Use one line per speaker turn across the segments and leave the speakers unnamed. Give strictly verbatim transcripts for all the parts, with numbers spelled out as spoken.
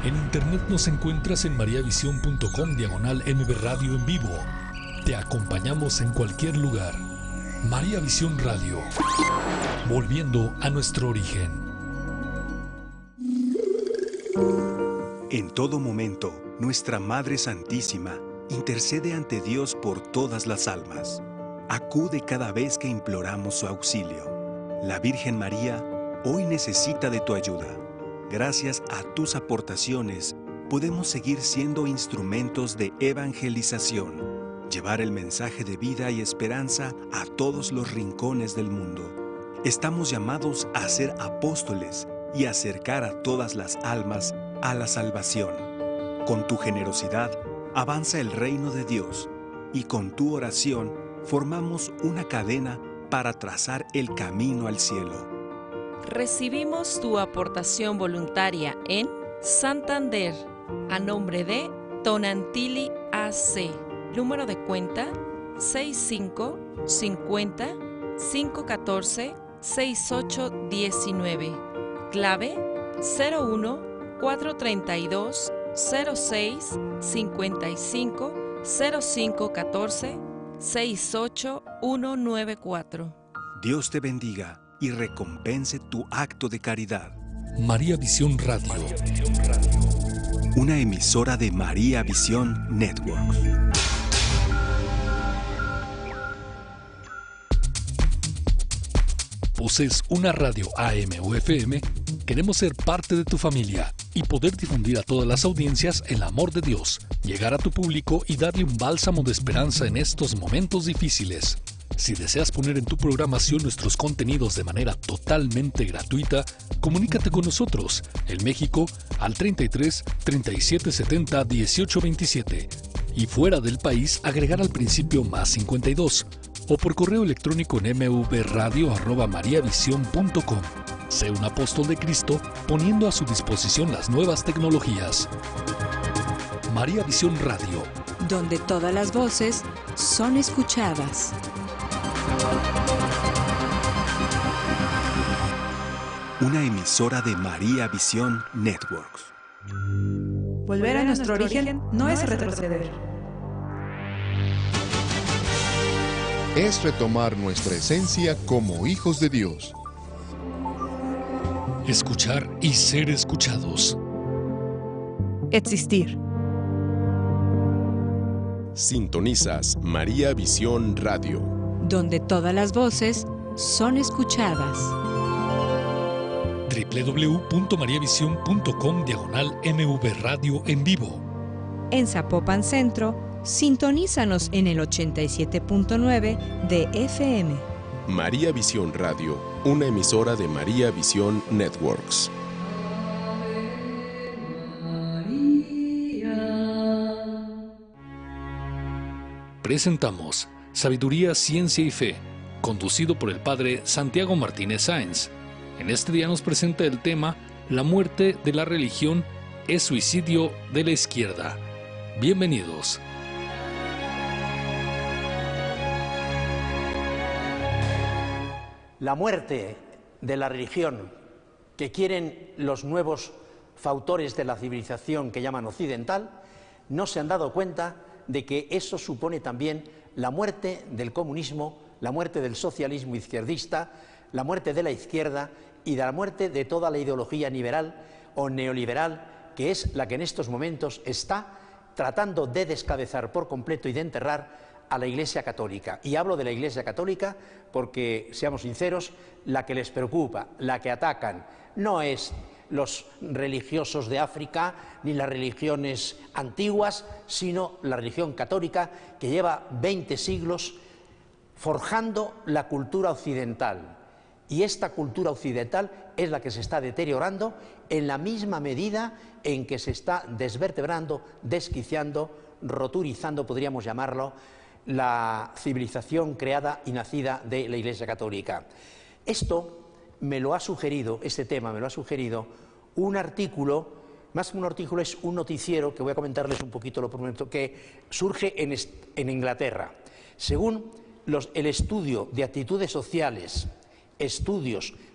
En internet nos encuentras en mariavisión.com diagonal M V Radio en vivo. Te acompañamos en cualquier lugar. María Visión Radio, volviendo a nuestro origen.
En todo momento, nuestra Madre Santísima intercede ante Dios por todas las almas. Acude cada vez que imploramos su auxilio. La Virgen María hoy necesita de tu ayuda. Gracias a tus aportaciones, podemos seguir siendo instrumentos de evangelización, llevar el mensaje de vida y esperanza a todos los rincones del mundo. Estamos llamados a ser apóstoles y acercar a todas las almas a la salvación. Con tu generosidad, avanza el reino de Dios y con tu oración formamos una cadena para trazar el camino al cielo.
Recibimos tu aportación voluntaria en Santander, a nombre de Tonantili A C. Número de cuenta seis cinco cincuenta cinco catorce sesenta y ocho diecinueve. Clave cero uno cuatro treinta y dos cero seis cincuenta y cinco cero cinco catorce sesenta y ocho ciento noventa y cuatro.
Dios te bendiga y recompense tu acto de caridad.
María Visión Radio,
una emisora de María Visión Networks.
¿Posees una radio A M o F M? Queremos ser parte de tu familia y poder difundir a todas las audiencias el amor de Dios, llegar a tu público y darle un bálsamo de esperanza en estos momentos difíciles. Si deseas poner en tu programación nuestros contenidos de manera totalmente gratuita, comunícate con nosotros en México al treinta y tres treinta y siete setenta dieciocho veintisiete y fuera del país agregar al principio más cincuenta y dos o por correo electrónico en mvradio arroba mariavision punto com. Sé un apóstol de Cristo poniendo a su disposición las nuevas tecnologías. María Visión Radio,
donde todas las voces son escuchadas.
Una emisora de María Visión Networks.
Volver a nuestro origen no es retroceder.
Es retomar nuestra esencia como hijos de Dios.
Escuchar y ser escuchados.
Existir.
Sintonizas María Visión Radio,
donde todas las voces son escuchadas.
doble u doble u doble u punto mariavision punto com diagonal M V Radio en vivo.
En Zapopan Centro, sintonízanos en el ochenta y siete punto nueve de F M.
María Visión Radio, una emisora de María Visión Networks.
Presentamos Sabiduría, Ciencia y Fe, conducido por el Padre Santiago Martínez Sáenz. En este día nos presenta el tema La muerte de la religión es suicidio de la izquierda. Bienvenidos.
La muerte de la religión que quieren los nuevos fautores de la civilización que llaman occidental, no se han dado cuenta de que eso supone también la muerte del comunismo, la muerte del socialismo izquierdista, la muerte de la izquierda y de la muerte de toda la ideología liberal o neoliberal, que es la que en estos momentos está tratando de descabezar por completo y de enterrar a la Iglesia Católica. Y hablo de la Iglesia Católica porque, seamos sinceros, la que les preocupa, la que atacan, no es los religiosos de África ni las religiones antiguas, sino la religión católica, que lleva veinte siglos forjando la cultura occidental. Y esta cultura occidental es la que se está deteriorando en la misma medida en que se está desvertebrando, desquiciando, roturizando, podríamos llamarlo, la civilización creada y nacida de la Iglesia Católica. Esto me lo ha sugerido, este tema me lo ha sugerido un artículo, más que un artículo es un noticiero, que voy a comentarles un poquito lo primero, que surge en, en Inglaterra. Según los, el estudio de actitudes sociales, estudios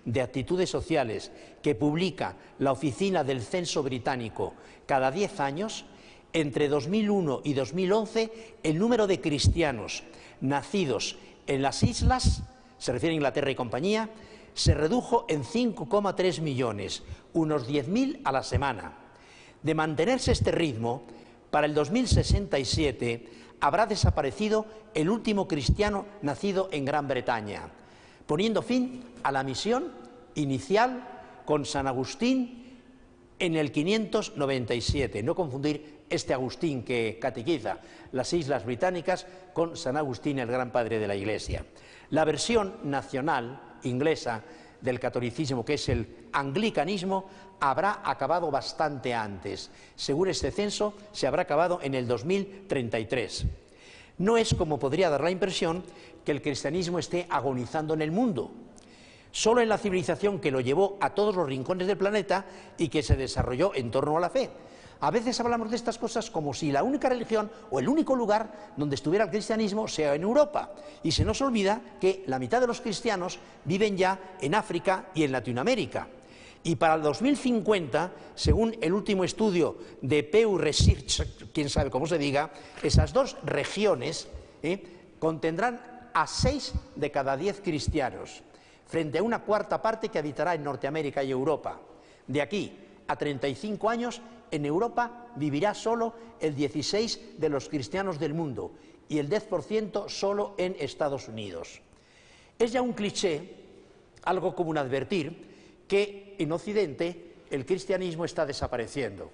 de Actitudes Sociales que publica la Oficina del Censo Británico cada diez años, entre dos mil uno y dos mil once el número de cristianos nacidos en las islas, se refiere a Inglaterra y compañía, se redujo en cinco coma tres millones, unos diez mil a la semana. De mantenerse este ritmo, para el dos mil sesenta y siete habrá desaparecido el último cristiano nacido en Gran Bretaña, poniendo fin a la misión inicial con San Agustín en el quinientos noventa y siete. No confundir este Agustín que catequiza las Islas Británicas con San Agustín, el gran padre de la Iglesia. La versión nacional inglesa del catolicismo, que es el anglicanismo, habrá acabado bastante antes. Según este censo, se habrá acabado en el dos mil treinta y tres. No es, como podría dar la impresión, que el cristianismo esté agonizando en el mundo. Solo en la civilización que lo llevó a todos los rincones del planeta y que se desarrolló en torno a la fe. A veces hablamos de estas cosas como si la única religión o el único lugar donde estuviera el cristianismo sea en Europa. Y se nos olvida que la mitad de los cristianos viven ya en África y en Latinoamérica. Y para el dos mil cincuenta, según el último estudio de Pew Research, quién sabe cómo se diga, esas dos regiones ¿eh? contendrán a seis de cada diez cristianos, frente a una cuarta parte que habitará en Norteamérica y Europa. De aquí a treinta y cinco años, en Europa vivirá solo el dieciséis por ciento de los cristianos del mundo y el diez por ciento solo en Estados Unidos. Es ya un cliché, algo común advertir, que en Occidente el cristianismo está desapareciendo.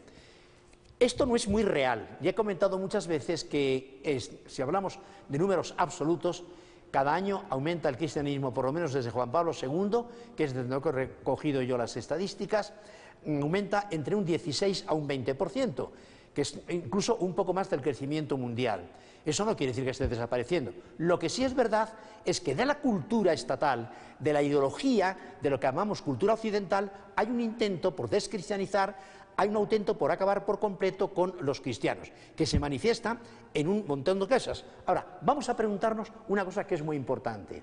Esto no es muy real. Ya he comentado muchas veces que es, si hablamos de números absolutos, cada año aumenta el cristianismo, por lo menos desde Juan Pablo segundo, que es desde donde he recogido yo las estadísticas, aumenta entre un dieciséis a un veinte por ciento, que es incluso un poco más del crecimiento mundial. Eso no quiere decir que esté desapareciendo. Lo que sí es verdad es que de la cultura estatal, de la ideología, de lo que llamamos cultura occidental, hay un intento por descristianizar, hay un intento por acabar por completo con los cristianos, que se manifiesta en un montón de cosas. Ahora, vamos a preguntarnos una cosa que es muy importante.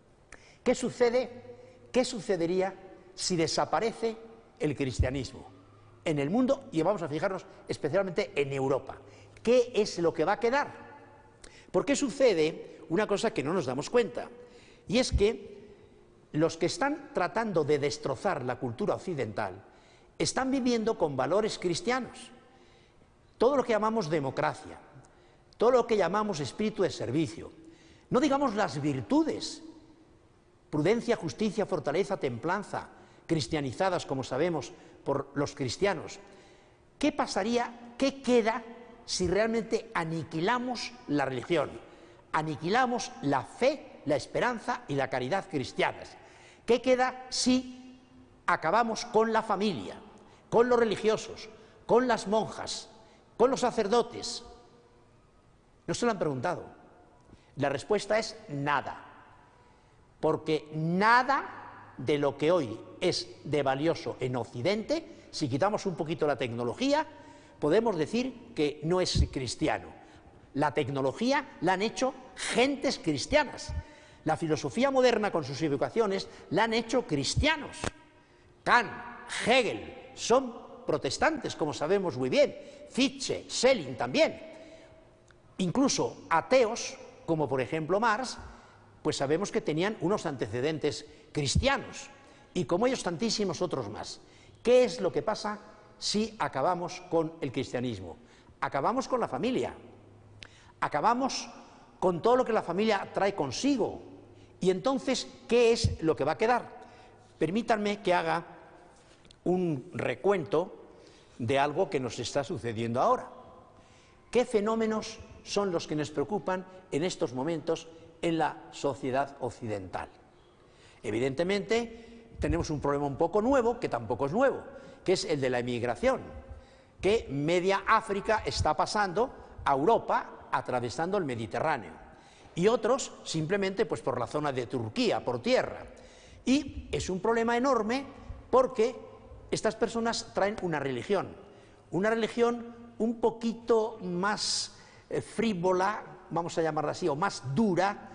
¿Qué sucede, qué sucedería si desaparece el cristianismo en el mundo? Y vamos a fijarnos especialmente en Europa. ¿Qué es lo que va a quedar? Porque sucede una cosa que no nos damos cuenta, y es que los que están tratando de destrozar la cultura occidental están viviendo con valores cristianos. Todo lo que llamamos democracia, todo lo que llamamos espíritu de servicio, no digamos las virtudes, prudencia, justicia, fortaleza, templanza, cristianizadas, como sabemos, por los cristianos. ¿Qué pasaría, qué queda si realmente aniquilamos la religión, aniquilamos la fe, la esperanza y la caridad cristianas? ¿Qué queda si acabamos con la familia, con los religiosos, con las monjas, con los sacerdotes? No se lo han preguntado. La respuesta es nada, porque nada de lo que hoy es de valioso en Occidente, si quitamos un poquito la tecnología, podemos decir que no es cristiano. La tecnología la han hecho gentes cristianas. La filosofía moderna con sus evocaciones la han hecho cristianos. Kant, Hegel son protestantes, como sabemos muy bien. Fichte, Schelling también. Incluso ateos, como por ejemplo Marx, pues sabemos que tenían unos antecedentes cristianos. Y como ellos, tantísimos otros más. ¿Qué es lo que pasa si acabamos con el cristianismo? Acabamos con la familia, acabamos con todo lo que la familia trae consigo. Y entonces, ¿qué es lo que va a quedar? Permítanme que haga un recuento de algo que nos está sucediendo ahora. ¿Qué fenómenos son los que nos preocupan en estos momentos en la sociedad occidental? Evidentemente, tenemos un problema un poco nuevo, que tampoco es nuevo, que es el de la emigración, que media África está pasando a Europa atravesando el Mediterráneo, y otros simplemente pues por la zona de Turquía, por tierra. Y es un problema enorme porque estas personas traen una religión, una religión un poquito más eh, frívola, vamos a llamarla así, o más dura,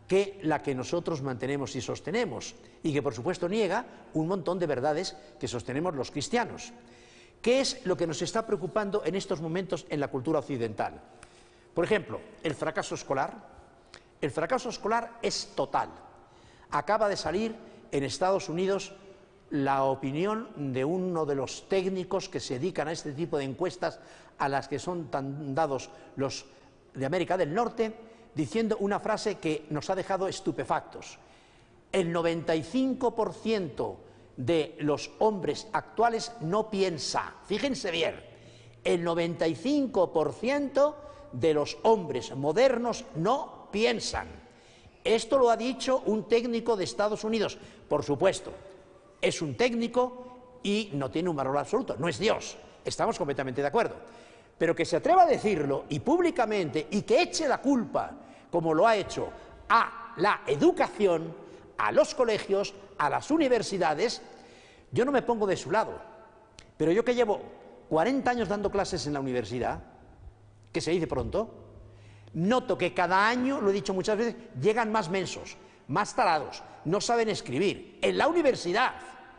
que la que nosotros mantenemos y sostenemos, y que por supuesto niega un montón de verdades que sostenemos los cristianos. ¿Qué es lo que nos está preocupando en estos momentos en la cultura occidental? Por ejemplo, el fracaso escolar. El fracaso escolar es total. Acaba de salir en Estados Unidos la opinión de uno de los técnicos que se dedican a este tipo de encuestas, a las que son tan dados los de América del Norte, diciendo una frase que nos ha dejado estupefactos. El noventa y cinco por ciento de los hombres actuales no piensa. Fíjense bien, el noventa y cinco por ciento de los hombres modernos no piensan. Esto lo ha dicho un técnico de Estados Unidos. Por supuesto, es un técnico y no tiene un valor absoluto, no es Dios, estamos completamente de acuerdo. Pero que se atreva a decirlo y públicamente, y que eche la culpa, como lo ha hecho, a la educación, a los colegios, a las universidades, yo no me pongo de su lado, pero yo que llevo cuarenta años dando clases en la universidad, que se dice pronto, noto que cada año, lo he dicho muchas veces, llegan más mensos, más tarados, no saben escribir. En la universidad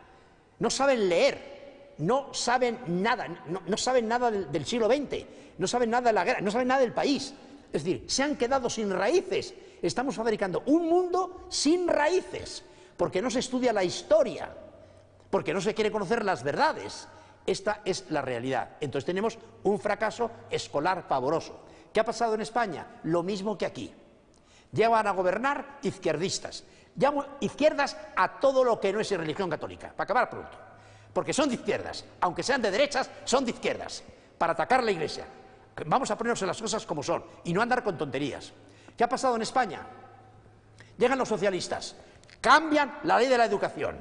no saben leer, no saben nada, no, no saben nada del, del siglo veinte, no saben nada de la guerra, no saben nada del país. Es decir, se han quedado sin raíces. Estamos fabricando un mundo sin raíces, porque no se estudia la historia, porque no se quiere conocer las verdades. Esta es la realidad. Entonces tenemos un fracaso escolar pavoroso. ¿Qué ha pasado en España? Lo mismo que aquí. Llevan a gobernar izquierdistas. Llamo izquierdas a todo lo que no es religión católica, para acabar pronto. Porque son de izquierdas, aunque sean de derechas, son de izquierdas, para atacar la Iglesia. Vamos a ponernos las cosas como son y no andar con tonterías. ¿Qué ha pasado en España? Llegan los socialistas, cambian la ley de la educación.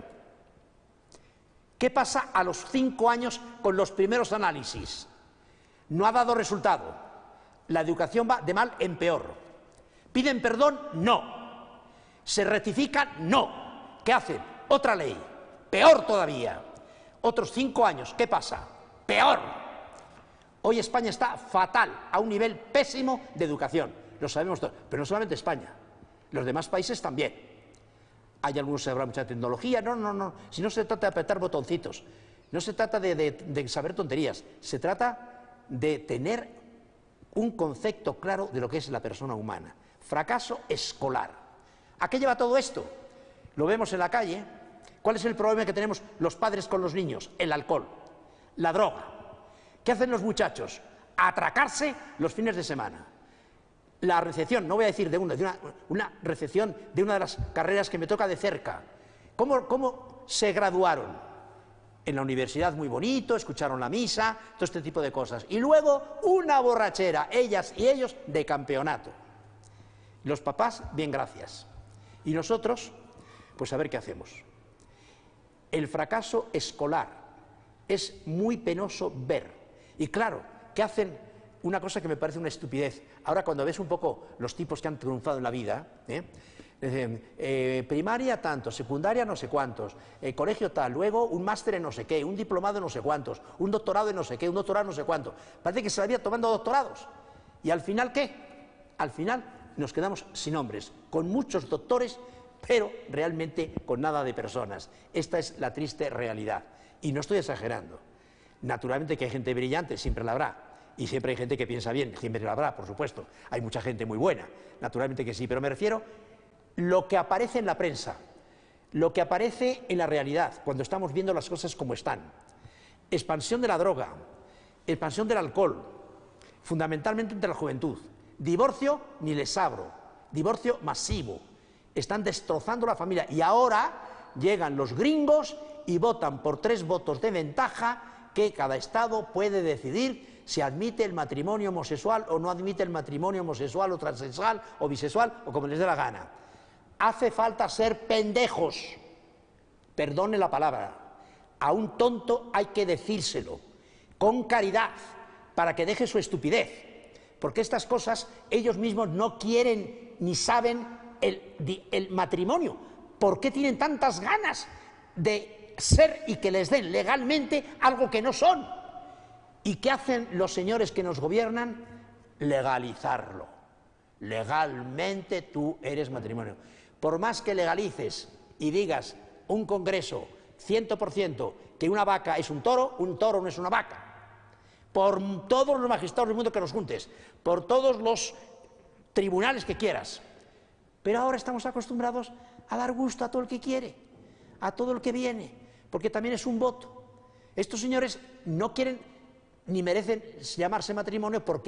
¿Qué pasa a los cinco años con los primeros análisis? No ha dado resultado. La educación va de mal en peor. ¿Piden perdón? No. ¿Se rectifican? No. ¿Qué hacen? Otra ley. Peor todavía. Otros cinco años. ¿Qué pasa? Peor. Hoy España está fatal, a un nivel pésimo de educación. Lo sabemos todos. Pero no solamente España. Los demás países también. Hay algunos que sabrán mucha tecnología. No, no, no. Si no se trata de apretar botoncitos. No se trata de, de, de saber tonterías. Se trata de tener un concepto claro de lo que es la persona humana. Fracaso escolar. ¿A qué lleva todo esto? Lo vemos en la calle. ¿Cuál es el problema que tenemos los padres con los niños? El alcohol, la droga. ¿Qué hacen los muchachos? Atracarse los fines de semana. La recepción, no voy a decir de una, de una, una recepción de una de las carreras que me toca de cerca. ¿Cómo, cómo se graduaron? En la universidad muy bonito, escucharon la misa, todo este tipo de cosas. Y luego una borrachera, ellas y ellos, de campeonato. Los papás, bien, gracias. Y nosotros, pues a ver qué hacemos. El fracaso escolar es muy penoso ver. Y claro, ¿qué hacen? Una cosa que me parece una estupidez. Ahora cuando ves un poco los tipos que han triunfado en la vida, ¿eh? Eh, eh, primaria tanto, secundaria no sé cuántos, eh, colegio tal, luego un máster en no sé qué, un diplomado en no sé cuántos, un doctorado en no sé qué, un doctorado en no sé cuánto. Parece que se la había tomando doctorados. ¿Y al final qué? Al final nos quedamos sin hombres, con muchos doctores, pero realmente con nada de personas. Esta es la triste realidad. Y no estoy exagerando. Naturalmente que hay gente brillante, siempre la habrá. Y siempre hay gente que piensa bien, siempre la habrá, por supuesto. Hay mucha gente muy buena, naturalmente que sí. Pero me refiero lo que aparece en la prensa, lo que aparece en la realidad, cuando estamos viendo las cosas como están. Expansión de la droga, expansión del alcohol, fundamentalmente entre la juventud. Divorcio, ni les abro. Divorcio masivo. Están destrozando la familia. Y ahora llegan los gringos y votan por tres votos de ventaja que cada estado puede decidir si admite el matrimonio homosexual o no admite el matrimonio homosexual o transexual o bisexual o como les dé la gana. Hace falta ser pendejos. Perdone la palabra. A un tonto hay que decírselo con caridad para que deje su estupidez. Porque estas cosas ellos mismos no quieren ni saben el, el matrimonio. ¿Por qué tienen tantas ganas de ser y que les den legalmente algo que no son? ¿Y qué hacen los señores que nos gobiernan? Legalizarlo. Legalmente tú eres matrimonio. Por más que legalices y digas un congreso cien por ciento que una vaca es un toro, un toro no es una vaca. Por todos los magistrados del mundo que nos juntes, por todos los tribunales que quieras. Pero ahora estamos acostumbrados a dar gusto a todo el que quiere, a todo el que viene, porque también es un voto. Estos señores no quieren ni merecen llamarse matrimonio porque